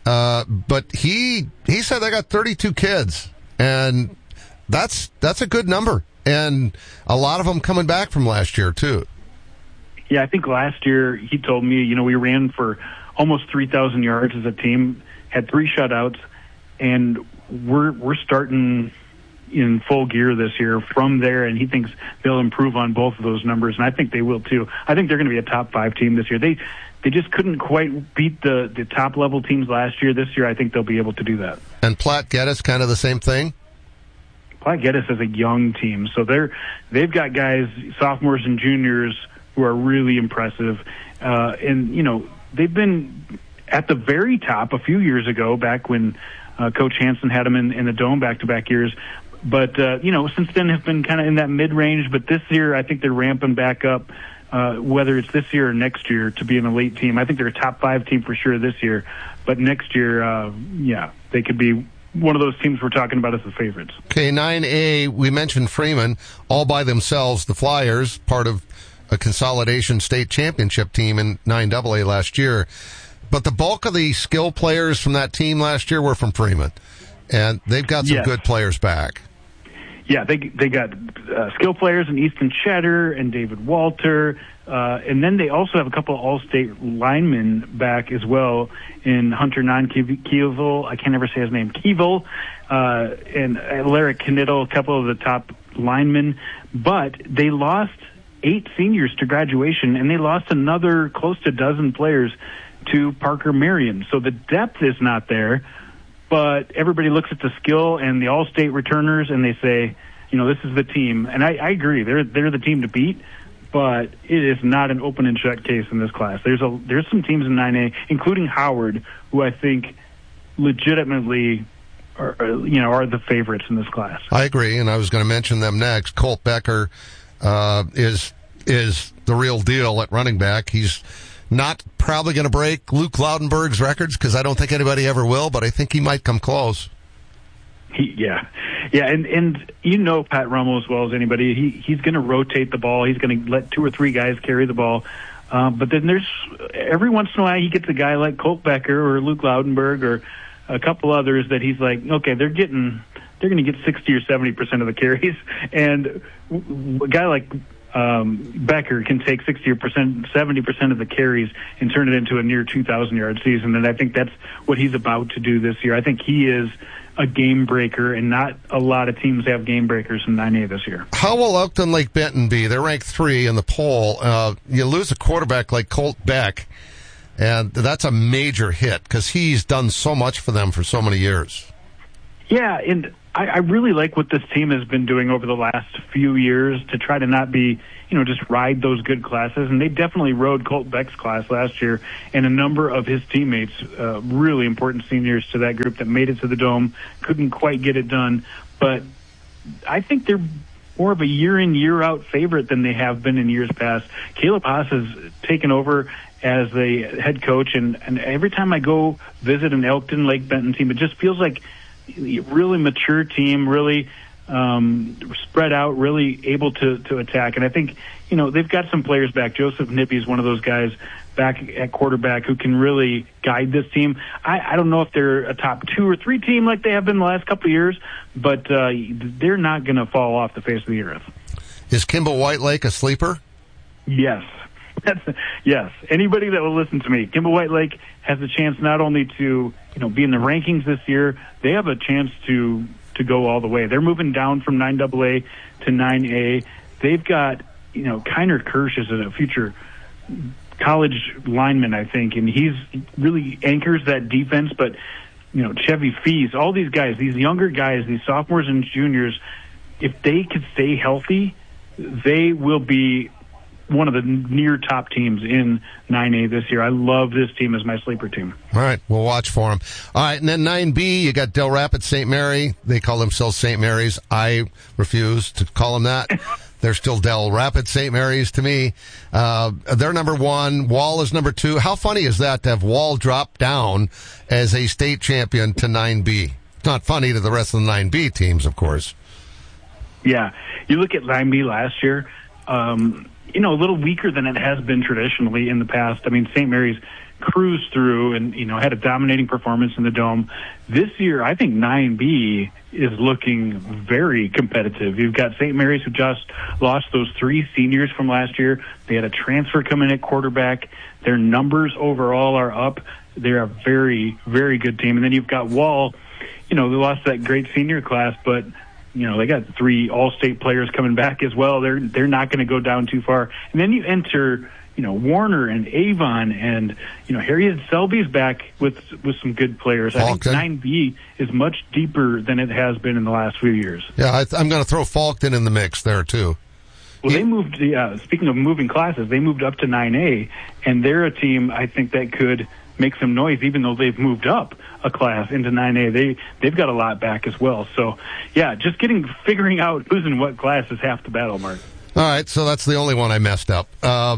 But he said they got 32 kids, and that's a good number, and a lot of them coming back from last year too. Yeah, I think last year he told me, we ran for almost 3,000 yards as a team, had 3 shutouts, and we're starting in full gear this year from there, and he thinks they'll improve on both of those numbers, and I think they will too. I think they're going to be a top 5 team this year. They just couldn't quite beat the top level teams last year. This year I think they'll be able to do that. And Platte Geddes kind of the same thing? Platte Geddes is a young team, so they've got guys, sophomores and juniors, who are really impressive. And they've been at the very top a few years ago, back when Coach Hansen had them in the Dome back-to-back years. But, since then have been kind of in that mid-range. But this year I think they're ramping back up, whether it's this year or next year, to be an elite team. I think they're a top 5 team for sure this year. But next year, they could be one of those teams we're talking about as the favorites. Okay, 9A, we mentioned Freeman, all by themselves, the Flyers, part of a consolidation state championship team in 9AA last year. But the bulk of the skill players from that team last year were from Freeman. And they've got some good players back. Yeah, they got skill players in Easton Cheddar and David Walter. And then they also have a couple of all-state linemen back as well in Hunter Non-Keevil. I can't ever say his name. Keevil. And Larry Knittel, a couple of the top linemen. But they lost 8 seniors to graduation, and they lost another close to 12 players to Parker Marion. So the depth is not there, but everybody looks at the skill and the all-state returners, and they say, this is the team. And I agree, they're the team to beat, but it is not an open and shut case in this class. There's some teams in 9A, including Howard, who I think legitimately are the favorites in this class. I agree, and I was going to mention them next. Colt Becker is the real deal at running back. He's not probably going to break Luke Laudenberg's records, because I don't think anybody ever will, but I think he might come close. Yeah, and you know Pat Rummel as well as anybody. He's going to rotate the ball. He's going to let 2 or 3 guys carry the ball. But then there's every once in a while he gets a guy like Colt Becker or Luke Laudenberg or a couple others that he's like, okay, they're going to get 60 or 70% of the carries, and a guy like Becker can take 60 or 70% of the carries and turn it into a near 2,000-yard season, and I think that's what he's about to do this year. I think he is a game breaker, and not a lot of teams have game breakers in 9A this year. How will Elkton Lake Benton be? They're ranked 3 in the poll. You lose a quarterback like Colt Beck, and that's a major hit because he's done so much for them for so many years. Yeah, and I really like what this team has been doing over the last few years to try to not be, just ride those good classes. And they definitely rode Colt Beck's class last year, and a number of his teammates, really important seniors to that group that made it to the Dome, couldn't quite get it done. But I think they're more of a year-in, year-out favorite than they have been in years past. Caleb Haas has taken over as the head coach, and every time I go visit an Elkton Lake Benton team, it just feels like a really mature team, really spread out, really able to attack. And I think, they've got some players back. Joseph Nippy is one of those guys back at quarterback who can really guide this team. I don't know if they're a top 2 or 3 team like they have been the last couple of years, but they're not going to fall off the face of the earth. Is Kimball White Lake a sleeper? Yes. Yes. Anybody that will listen to me, Kimball White Lake has a chance not only to, be in the rankings this year, they have a chance to go all the way. They're moving down from 9AA to 9A. They've got, Kiner Kirsch is a future college lineman, I think, and he's really anchors that defense. But, Chevy Fees, all these guys, these younger guys, these sophomores and juniors, if they could stay healthy, they will be one of the near top teams in 9A this year. I love this team as my sleeper team. All right, we'll watch for them. All right, and then 9B, you got Del Rapids St. Mary. They call themselves St. Mary's. I refuse to call them that. They're still Del Rapids St. Mary's to me. They're number 1. Wall is number 2. How funny is that to have Wall drop down as a state champion to 9B? It's not funny to the rest of the 9B teams, of course. Yeah, you look at 9B last year, a little weaker than it has been traditionally in the past. I mean, St. Mary's cruised through and, had a dominating performance in the Dome. This year, I think 9B is looking very competitive. You've got St. Mary's, who just lost those 3 seniors from last year. They had a transfer come in at quarterback. Their numbers overall are up. They're a very, very good team. And then you've got Wall, they lost that great senior class, but they got 3 all-state players coming back as well. They're not going to go down too far. And then you enter, Warner and Avon and, Harriet Selby's back with some good players. Faulkton. I think 9B is much deeper than it has been in the last few years. Yeah, I'm going to throw Faulkton in the mix there, too. Well, they moved, speaking of moving classes, they moved up to 9A, and they're a team, I think, that could make some noise, even though they've moved up a class into 9A. They've got a lot back as well. So, yeah, just figuring out who's in what class is half the battle, Mark. All right, so that's the only one I messed up.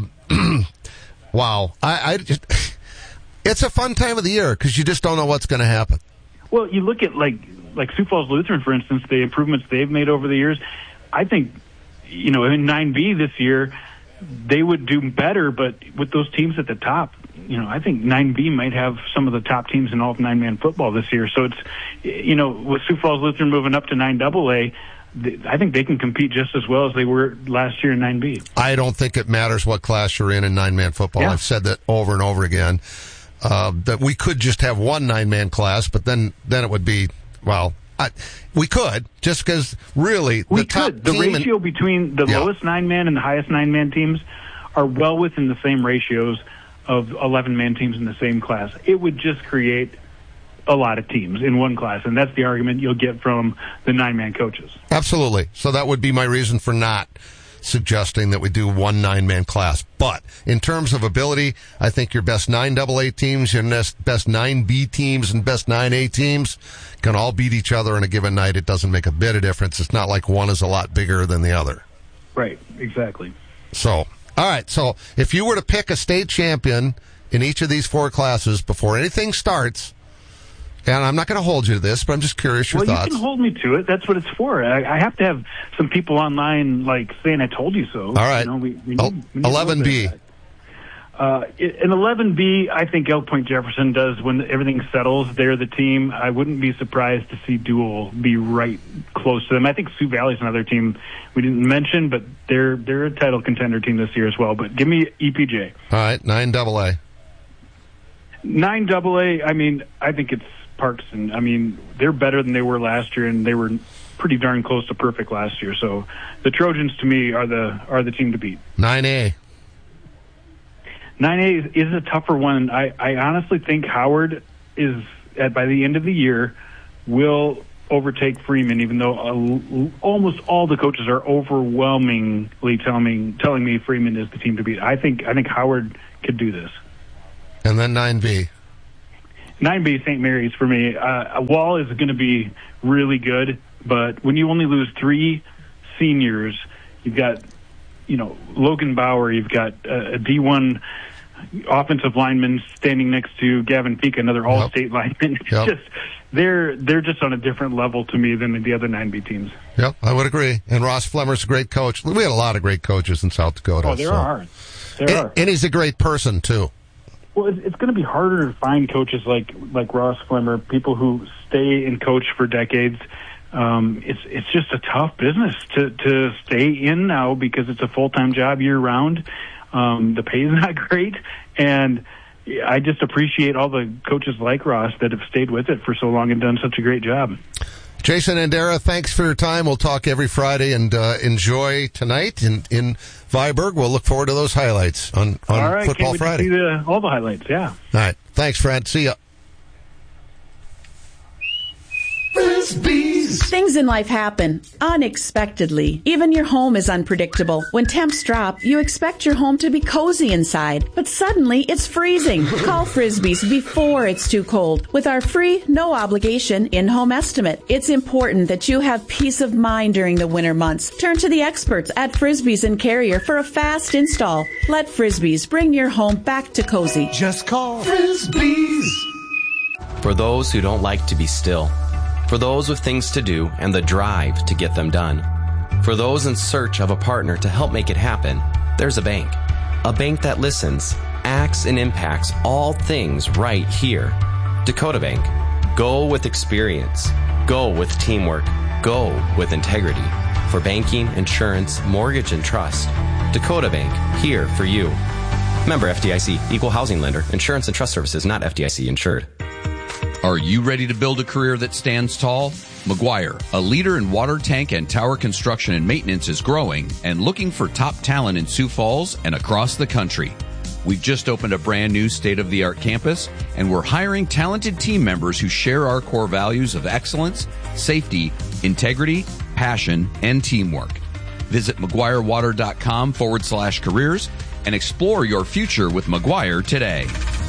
Wow. It's a fun time of the year because you just don't know what's going to happen. Well, you look at like Sioux Falls Lutheran, for instance, the improvements they've made over the years. I think, in 9B this year, they would do better, but with those teams at the top, I think 9B might have some of the top teams in all of 9-man football this year. So it's, with Sioux Falls Lutheran moving up to 9AA, I think they can compete just as well as they were last year in 9B. I don't think it matters what class you're in 9-man football. Yeah. I've said that over and over again, that we could just have one 9-man class, but then it would be, we could, just because really the ratio between the lowest 9-man and the highest 9-man teams are well within the same ratios of 11-man teams in the same class. It would just create a lot of teams in one class, and that's the argument you'll get from the 9-man coaches. Absolutely. So that would be my reason for not suggesting that we do one 9-man class. But in terms of ability, I think your best 9AA teams, your best 9B teams, and best 9A teams can all beat each other on a given night. It doesn't make a bit of difference. It's not like one is a lot bigger than the other. Right, exactly. So, all right. So if you were to pick a state champion in each of these 4 classes before anything starts, And I'm not going to hold you to this, but I'm just curious your thoughts. You can hold me to it. That's what it's for. I have to have some people online saying I told you so. All right. We need 11B. In 11B, I think Elk Point Jefferson does when everything settles. They're the team. I wouldn't be surprised to see Dual be right close to them. I think Sioux Valley's another team we didn't mention, but they're a title contender team this year as well. But give me EPJ. All right, 9AA. 9AA, I think it's Parkson. They're better than they were last year, and they were pretty darn close to perfect last year. So the Trojans, to me, are the team to beat. 9A. 9A is a tougher one. I honestly think Howard is, by the end of the year, will overtake Freeman, even though almost all the coaches are overwhelmingly telling me Freeman is the team to beat. I think Howard could do this. And then 9B. 9B, St. Mary's for me. Wall is going to be really good, but when you only lose 3 seniors, you've got Logan Bauer, you've got a D1 offensive lineman standing next to Gavin Peak, another all-state lineman. It's just they're just on a different level to me than the other 9B teams. Yep, I would agree. And Ross Flemmer's a great coach. We had a lot of great coaches in South Dakota. Oh, there are. And he's a great person, too. Well, it's going to be harder to find coaches like Ross Flemmer, people who stay and coach for decades. It's just a tough business to stay in now because it's a full-time job year-round. The pay is not great, and I just appreciate all the coaches like Ross that have stayed with it for so long and done such a great job. Jason Andera, thanks for your time. We'll talk every Friday, and enjoy tonight in Viborg. We'll look forward to those highlights on all right, Football can't wait Friday. To see all the highlights, yeah. All right. Thanks, Fred. See ya. Things in life happen unexpectedly. Even your home is unpredictable. When temps drop, you expect your home to be cozy inside, but suddenly it's freezing. Call Frisbee's before it's too cold with our free, no obligation in-home estimate. It's important that you have peace of mind during the winter months. Turn to the experts at Frisbee's and Carrier for a fast install. Let Frisbee's bring your home back to cozy. Just call Frisbee's. For those who don't like to be still. For those with things to do and the drive to get them done. For those in search of a partner to help make it happen, there's a bank. A bank that listens, acts, and impacts all things right here. Dakota Bank. Go with experience. Go with teamwork. Go with integrity. For banking, insurance, mortgage, and trust. Dakota Bank. Here for you. Member FDIC. Equal housing lender. Insurance and trust services not FDIC insured. Are you ready to build a career that stands tall? McGuire, a leader in water tank and tower construction and maintenance, is growing and looking for top talent in Sioux Falls and across the country. We've just opened a brand new state-of-the-art campus, and we're hiring talented team members who share our core values of excellence, safety, integrity, passion, and teamwork. Visit McGuireWater.com/careers and explore your future with McGuire today.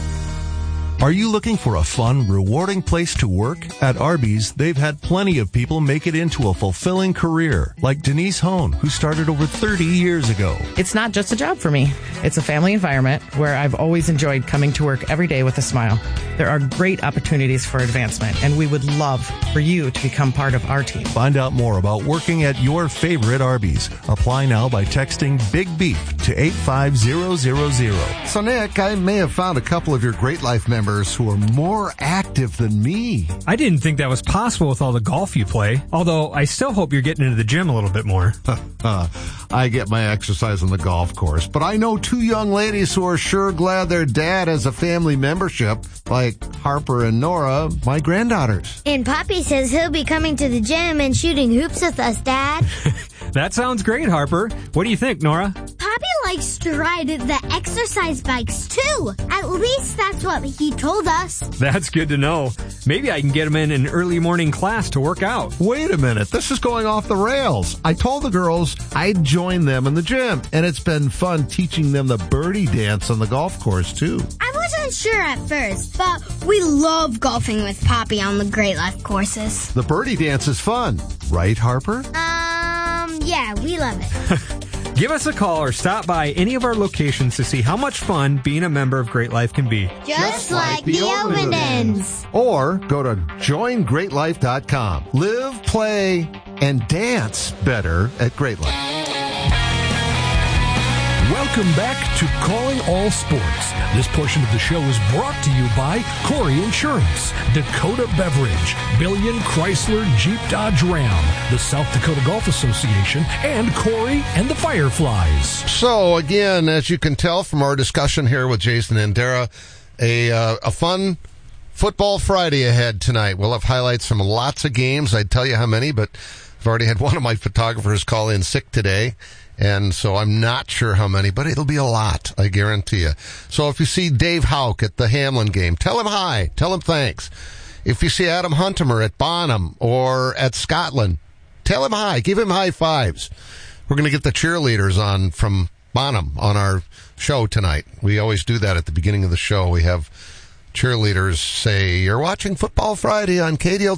Are you looking for a fun, rewarding place to work? At Arby's, they've had plenty of people make it into a fulfilling career, like Denise Hone, who started over 30 years ago. It's not just a job for me. It's a family environment where I've always enjoyed coming to work every day with a smile. There are great opportunities for advancement, and we would love for you to become part of our team. Find out more about working at your favorite Arby's. Apply now by texting Big Beef to 85000. So, Nick, I may have found a couple of your Great Life members who are more active than me. I didn't think that was possible with all the golf you play, although I still hope you're getting into the gym a little bit more. I get my exercise on the golf course, but I know 2 young ladies who are sure glad their dad has a family membership, like Harper and Nora, my granddaughters. And Poppy says he'll be coming to the gym and shooting hoops with us, Dad. That sounds great, Harper. What do you think, Nora? Poppy likes to ride the exercise bikes, too. At least that's what he told us. That's good to know. Maybe I can get him in an early morning class to work out. Wait a minute. This is going off the rails. I told the girls I'd join them in the gym, and it's been fun teaching them the birdie dance on the golf course, too. I wasn't sure at first, but we love golfing with Poppy on the Great Life courses. The birdie dance is fun. Right, Harper? Yeah, we love it. Give us a call or stop by any of our locations to see how much fun being a member of Great Life can be. Just like the Ovendens. Or go to joingreatlife.com. Live, play, and dance better at Great Life. Welcome back to Calling All Sports. This portion of the show is brought to you by Corey Insurance, Dakota Beverage, Billion Chrysler Jeep Dodge Ram, the South Dakota Golf Association, and Corey and the Fireflies. So, again, as you can tell from our discussion here with Jason and Dara, a fun Football Friday ahead tonight. We'll have highlights from lots of games. I'd tell you how many, but I've already had one of my photographers call in sick today. And so I'm not sure how many, but it'll be a lot, I guarantee you. So if you see Dave Houck at the Hamlin game, tell him hi. Tell him thanks. If you see Adam Huntemer at Bonham or at Scotland, tell him hi. Give him high fives. We're going to get the cheerleaders on from Bonham on our show tonight. We always do that at the beginning of the show. We have cheerleaders say, "You're watching Football Friday on KDL